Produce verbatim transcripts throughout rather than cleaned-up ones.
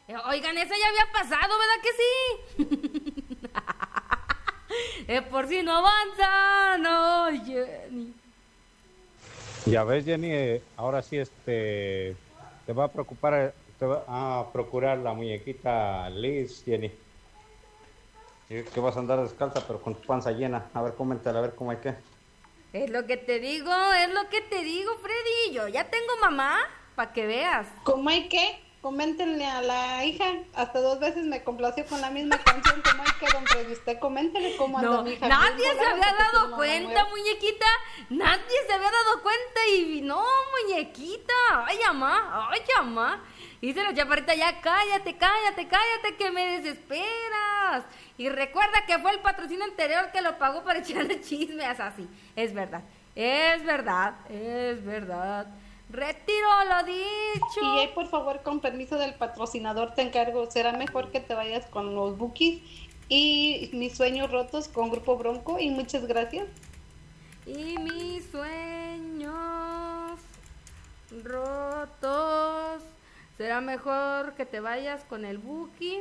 Oigan, esa ya había pasado, ¿verdad que sí? Es por si no avanza, no, Jenny. Ya ves, Jenny, eh, ahora sí este te va a preocupar, te va a procurar la muñequita Liz, Jenny. Y que vas a andar descalza, pero con tu panza llena. A ver, coméntale, a ver cómo hay que. Es lo que te digo, es lo que te digo, Freddy. Yo ya tengo mamá, para que veas. ¿Cómo hay que? Coméntenle a la hija, hasta dos veces me complació con la misma canción. ¿Cómo hay que, don Freddy? Usted coméntele cómo anda No, mi hija. nadie Bien se había volada, porque dado tiene mamá cuenta, nueva. muñequita. Nadie se había dado cuenta y no, muñequita. Ay, mamá, ay, mamá. Dice la chaparrita, ya cállate, cállate, cállate, que me desesperas. Y recuerda que fue el patrocinio anterior que lo pagó para echarle chismes así. Es verdad, es verdad, es verdad. Retiro lo dicho. Y ahí, por favor, con permiso del patrocinador, te encargo, será mejor que te vayas con los Bukis y Mis Sueños Rotos con Grupo Bronco, y muchas gracias. Y mis sueños rotos. Será mejor que te vayas con el Buki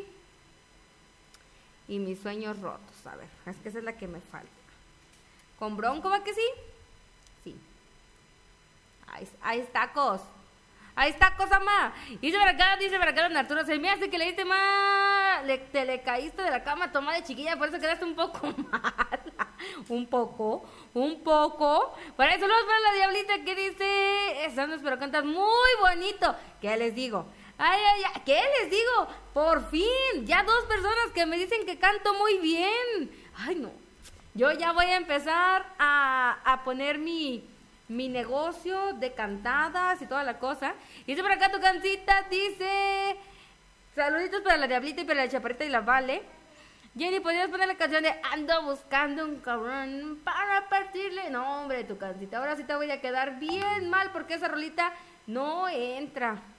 y Mis Sueños Rotos. A ver, es que esa es la que me falta. ¿Con Bronco va que sí? Sí. Ahí, ahí está, cos. Ahí está, cosa más. Dice para acá, dice para acá don Arturo, se me hace que le diste más, le, te le caíste de la cama, toma de chiquilla, por eso quedaste un poco mala. Un poco, un poco. Para eso los para la diablita que dice, Sanders, pero cantas muy bonito. ¿Qué les digo? Ay, ay, ay, ¿qué les digo? Por fin, ya dos personas que me dicen que canto muy bien. Ay, no. Yo ya voy a empezar a, a poner mi... mi negocio de cantadas y toda la cosa. Dice por acá tu cancita, dice saluditos para la diablita y para la chaparrita y la Vale. Jenny, ¿podrías poner la canción de ando buscando un cabrón para partirle? No, hombre, tu cancita, ahora sí te voy a quedar bien mal porque esa rolita no entra.